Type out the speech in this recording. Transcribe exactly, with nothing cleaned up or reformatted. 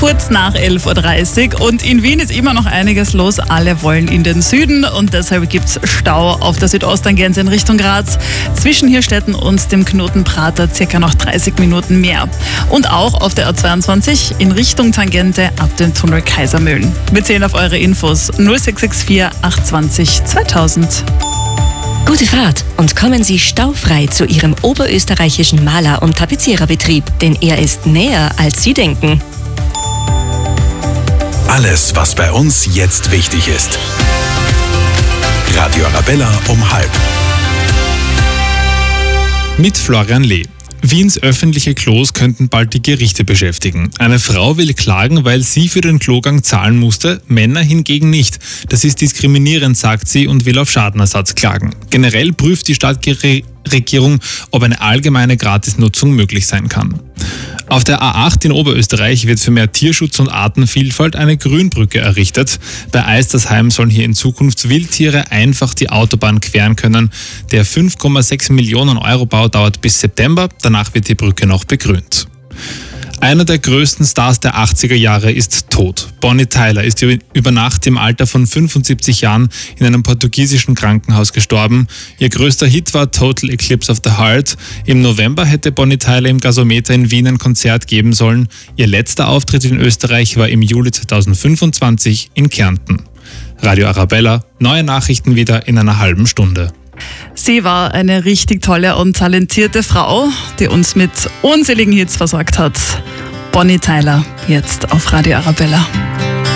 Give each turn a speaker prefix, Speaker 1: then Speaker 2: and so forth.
Speaker 1: Kurz nach elf Uhr dreißig und in Wien ist immer noch einiges los. Alle wollen in den Süden und deshalb gibt es Stau auf der Südosttangente in Richtung Graz. Zwischen Hirstetten und dem Knoten Prater circa noch dreißig Minuten mehr. Und auch auf der A zweiundzwanzig in Richtung Tangente ab dem Tunnel Kaisermühlen. Wir zählen auf eure Infos null sechs sechs vier acht zwei null zweitausend.
Speaker 2: Gute Fahrt und kommen Sie staufrei zu Ihrem oberösterreichischen Maler- und Tapeziererbetrieb, denn er ist näher, als Sie denken.
Speaker 3: Alles, was bei uns jetzt wichtig ist. Radio Arabella um halb.
Speaker 4: Mit Florian Lee. Wiens öffentliche Klos könnten bald die Gerichte beschäftigen. Eine Frau will klagen, weil sie für den Klogang zahlen musste, Männer hingegen nicht. Das ist diskriminierend, sagt sie, und will auf Schadenersatz klagen. Generell prüft die Stadtregierung, ob eine allgemeine Gratisnutzung möglich sein kann. Auf der A acht in Oberösterreich wird für mehr Tierschutz und Artenvielfalt eine Grünbrücke errichtet. Bei Eistersheim sollen hier in Zukunft Wildtiere einfach die Autobahn queren können. Der fünf Komma sechs Millionen Euro Bau dauert bis September, danach wird die Brücke noch begrünt. Einer der größten Stars der achtziger Jahre ist tot. Bonnie Tyler ist über Nacht im Alter von fünfundsiebzig Jahren in einem portugiesischen Krankenhaus gestorben. Ihr größter Hit war Total Eclipse of the Heart. Im November hätte Bonnie Tyler im Gasometer in Wien ein Konzert geben sollen. Ihr letzter Auftritt in Österreich war im Juli zweitausendfünfundzwanzig in Kärnten. Radio Arabella, neue Nachrichten wieder in einer halben Stunde.
Speaker 1: Sie war eine richtig tolle und talentierte Frau, die uns mit unzähligen Hits versorgt hat. Bonnie Tyler, jetzt auf Radio Arabella.